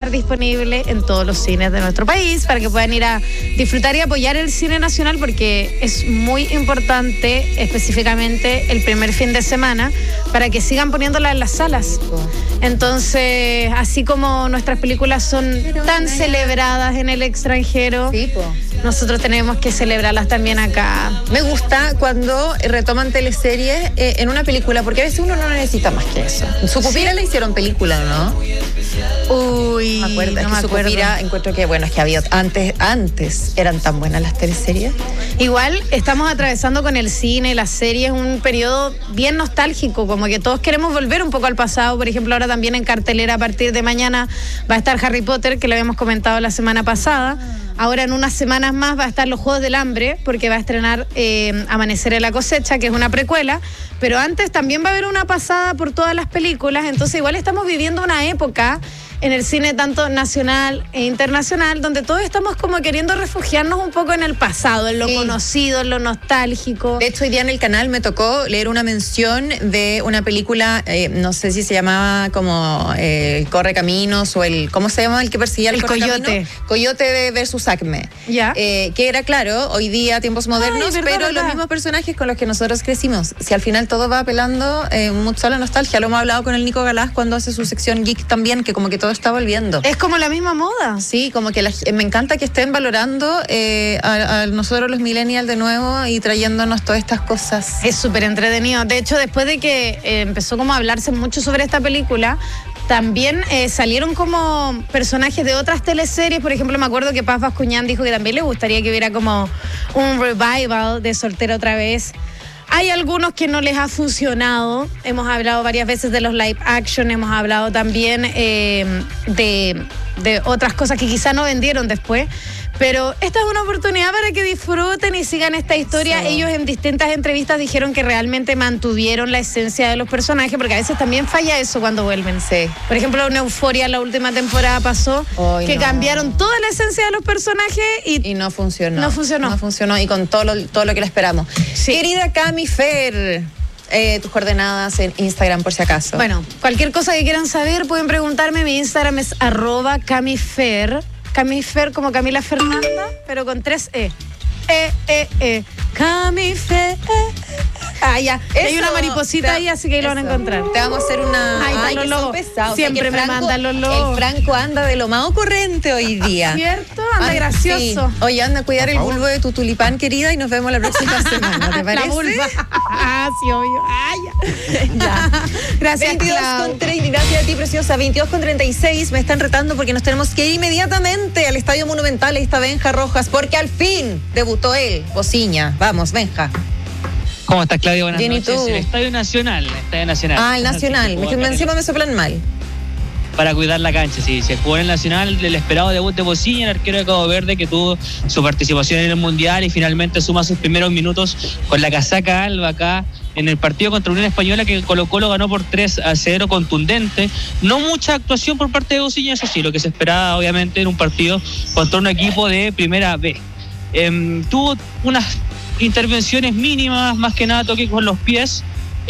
estar disponible en todos los cines de nuestro país para que puedan ir a disfrutar y apoyar el cine nacional, porque es muy importante, específicamente el primer fin de semana, para que sigan poniéndola en las salas. Entonces, así como nuestras películas son tan celebradas en el extranjero, nosotros tenemos que celebrarlas también acá. Me gusta cuando retoman teleseries en una película, porque a veces uno no necesita más que eso. Sucupira la hicieron película, ¿no? Uy, me acuerdo, no es me que acuerdo. Sucupira, encuentro que, bueno, es que había antes eran tan buenas las teleseries. Igual estamos atravesando con el cine, las series, un periodo bien nostálgico, como que todos queremos volver un poco al pasado. Por ejemplo, ahora también en cartelera a partir de mañana va a estar Harry Potter, que lo habíamos comentado la semana pasada. Ahora en unas semanas más va a estar Los Juegos del Hambre, porque va a estrenar Amanecer en la cosecha, que es una precuela, pero antes también va a haber una pasada por todas las películas. Entonces igual estamos viviendo una época en el cine tanto nacional e internacional, donde todos estamos como queriendo refugiarnos un poco en el pasado, en lo conocido, en lo nostálgico. De hecho, hoy día en el canal me tocó leer una mención de una película, no sé si se llamaba como Correcaminos o ¿cómo se llama el que perseguía el Coyote? Coyote versus Acme. ¿Ya? Que era, claro, hoy día tiempos modernos, pero los mismos personajes con los que nosotros crecimos. Si al final todo va apelando mucho a la nostalgia. Lo hemos hablado con el Nico Galás cuando hace su sección Geek también, que como que todo está volviendo. Es como la misma moda. Sí, como que me encanta que estén valorando a nosotros los millennials de nuevo y trayéndonos todas estas cosas. Es súper entretenido. De hecho, después de que empezó como a hablarse mucho sobre esta película, también salieron como personajes de otras teleseries. Por ejemplo, me acuerdo que Paz Bascuñán dijo que también le gustaría que hubiera como un revival de Soltera otra vez. Hay algunos que no les ha funcionado. Hemos hablado varias veces de los live action, hemos hablado también de otras cosas que quizá no vendieron después. Pero esta es una oportunidad para que disfruten y sigan esta historia. Sí. Ellos en distintas entrevistas dijeron que realmente mantuvieron la esencia de los personajes, porque a veces también falla eso cuando vuelven. Sí. Por ejemplo, en Euforia la última temporada pasó que cambiaron toda la esencia de los personajes y no funcionó. No funcionó. No funcionó y con todo lo que le esperamos. Sí. Querida Cami Fer, tus coordenadas en Instagram por si acaso. Bueno, cualquier cosa que quieran saber pueden preguntarme. Mi Instagram es @CamiFer. Camifer como Camila Fernanda, pero con 3 E. Camifer. Ya. Hay una mariposita ahí, así que ahí lo van a encontrar. Te vamos a hacer una... Ay, que son pesados. Siempre me mandan los logos. El Franco anda de lo más ocurrente hoy día. ¿Cierto? Anda gracioso. Sí. Oye, anda a cuidar el bulbo de tu tulipán, querida, y nos vemos la próxima semana, ¿te parece? La vulva. Sí, obvio. Ya. Gracias, 22:30. Gracias a ti, preciosa. 22:36. Me están retando porque nos tenemos que ir inmediatamente al Estadio Monumental. Ahí está Benja Rojas, porque al fin debutó él, Bociña. Vamos, Benja. ¿Cómo estás, Claudia? Buenas Bien, noches. ¿y tú? El Estadio Nacional. Ah, el Nacional. Encima me soplan mal. Para cuidar la cancha, sí. Se jugó en el Nacional el esperado debut de Bociña, el arquero de Cabo Verde, que tuvo su participación en el Mundial y finalmente suma sus primeros minutos con la casaca alba acá en el partido contra Unión Española, que Colo-Colo ganó por 3-0, contundente. No mucha actuación por parte de Bociña, eso sí, lo que se esperaba obviamente en un partido contra un equipo de Primera B. Tuvo unas intervenciones mínimas, más que nada toque con los pies.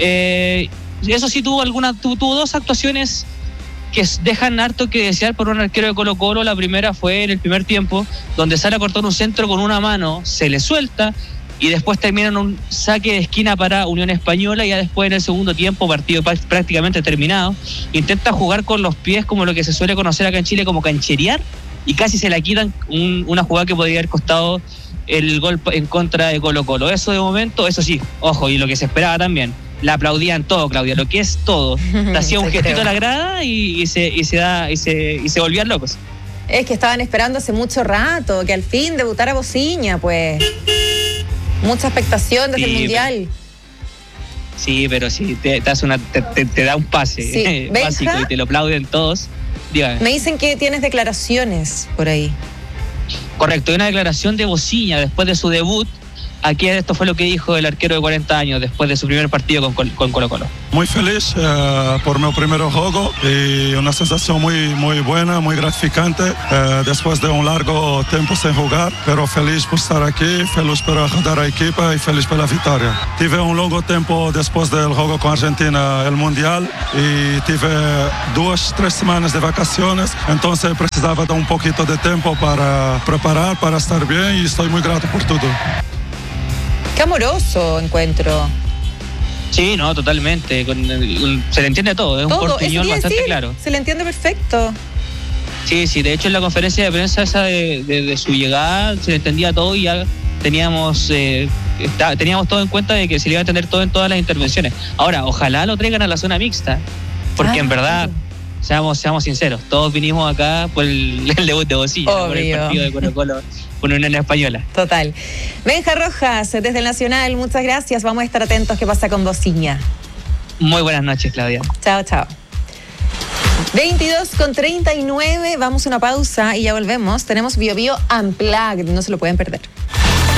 Eso sí, tuvo dos actuaciones que dejan harto que desear por un arquero de Colo-Colo. La primera fue en el primer tiempo, donde sale a cortar un centro con una mano, se le suelta y después termina en un saque de esquina para Unión Española. Y ya después en el segundo tiempo, partido prácticamente terminado, intenta jugar con los pies, como lo que se suele conocer acá en Chile como cancherear, y casi se la quitan, una jugada que podría haber costado el gol en contra de Colo-Colo. Eso de momento, eso sí, ojo, y lo que se esperaba también, la aplaudían todo, Claudia, lo que es todo. Te hacía un gestito a la grada y se volvían locos. Es que estaban esperando hace mucho rato que al fin debutara Bociña, pues. Mucha expectación desde el Mundial. Sí, pero sí, te da un pase básico y te lo aplauden todos. Dígame. Me dicen que tienes declaraciones por ahí. Correcto, hay una declaración de Bociña después de su debut, aquí esto fue lo que dijo el arquero de 40 años después de su primer partido con Colo-Colo. Muy feliz por mi primer juego y una sensación muy buena, muy gratificante después de un largo tiempo sin jugar, pero feliz por estar aquí, feliz por ayudar a la equipa y feliz por la victoria. Tuve un largo tiempo después del juego con Argentina, el Mundial, y tuve 2-3 semanas de vacaciones, entonces precisaba de un poquito de tiempo para preparar, para estar bien y estoy muy grato por todo. Qué amoroso encuentro. Sí, no, totalmente. Se le entiende todo, es un portuñol bastante claro. Se le entiende perfecto. Sí, de hecho en la conferencia de prensa esa de su llegada se le entendía todo y ya teníamos todo en cuenta de que se le iba a entender todo en todas las intervenciones. Ahora, ojalá lo traigan a la zona mixta, porque en verdad, seamos sinceros, todos vinimos acá por el debut de Bocilla, por el partido de Colo-Colo con Unión Española. Total. Benja Rojas, desde el Nacional, muchas gracias. Vamos a estar atentos qué pasa con Bocilla. Muy buenas noches, Claudia. Chao. 22:39, vamos a una pausa y ya volvemos. Tenemos Bio Bio Unplugged, no se lo pueden perder.